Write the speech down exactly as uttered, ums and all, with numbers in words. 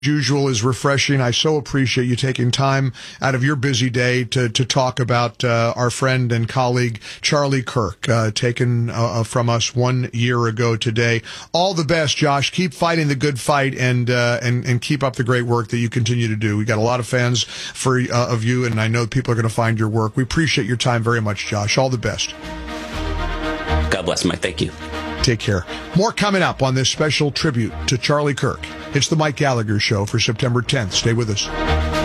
usual is refreshing. I so appreciate you taking time out of your busy day to to talk about uh, our friend and colleague Charlie Kirk, uh, taken uh, from us one year ago today. All the best, Josh. Keep fighting the good fight, and uh, and and keep up the great work that you continue to do. We got a lot of fans for uh, of you, and I know people are going to find your work. We appreciate your time very much, Josh. All the best. God bless, Mike. Thank you. Take care. More coming up on this special tribute to Charlie Kirk. It's the Mike Gallagher Show for September tenth. Stay with us.